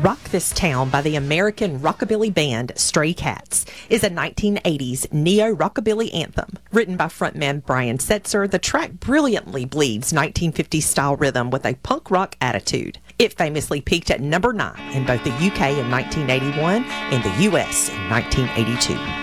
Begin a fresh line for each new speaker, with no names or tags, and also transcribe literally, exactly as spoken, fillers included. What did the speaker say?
Rock This Town by the American rockabilly band Stray Cats is a nineteen eighties neo-rockabilly anthem. Written by frontman Brian Setzer, the track brilliantly bleeds nineteen fifties style rhythm with a punk rock attitude. It famously peaked at number nine in both the U K in nineteen eighty-one and the U S in nineteen eighty-two.